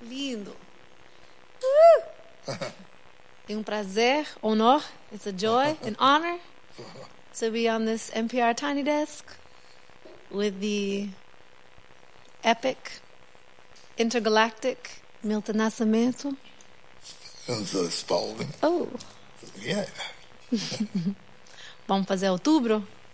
Lindo. É prazer, honor. It's a joy, an honor to be on this NPR Tiny Desk with the epic, intergalactic Milton Nascimento. Spalding. Oh. Yeah. Vamos fazer outubro?